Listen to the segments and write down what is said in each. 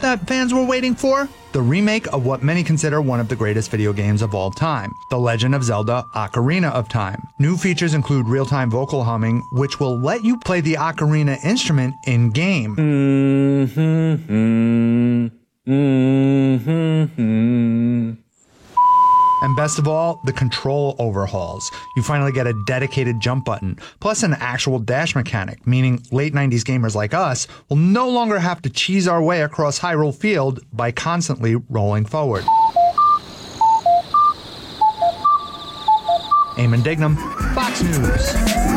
that fans were waiting for? The remake of what many consider one of the greatest video games of all time, The Legend of Zelda: Ocarina of Time. New features include real-time vocal humming, which will let you play the ocarina instrument in-game. And best of all, the control overhauls. You finally get a dedicated jump button, plus an actual dash mechanic, meaning late 90s gamers like us will no longer have to cheese our way across Hyrule Field by constantly rolling forward. Eamon Dignam, Fox News.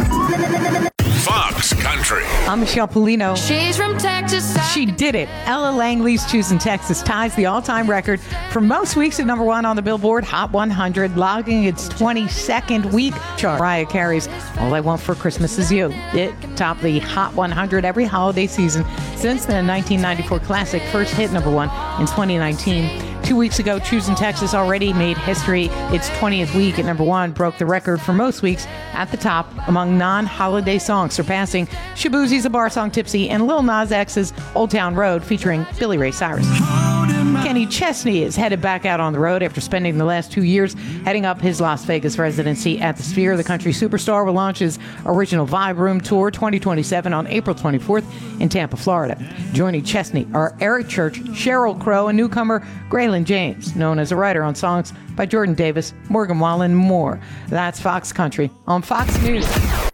Fox Country. I'm Michelle Polino. She's from Texas. She did it. Ella Langley's Choosing Texas ties the all-time record for most weeks at number one on the Billboard Hot 100, logging its 22nd week chart. Mariah Carey's All I Want for Christmas Is You. It topped the Hot 100 every holiday season since the 1994 classic first hit number one in 2019. 2 weeks ago, Choosing Texas already made history. Its 20th week at number one broke the record for most weeks at the top among non-holiday songs, surpassing Shaboozie's A Bar Song Tipsy and Lil Nas X's Old Town Road featuring Billy Ray Cyrus. Kenny Chesney is headed back out on the road after spending the last 2 years heading up his Las Vegas residency at the Sphere. The country superstar will launch his original Vibe Room Tour 2027 on April 24th in Tampa, Florida. Joining Chesney are Eric Church, Sheryl Crow, and newcomer Graylin James, known as a writer on songs by Jordan Davis, Morgan Wallen, and more. That's Fox Country on Fox News.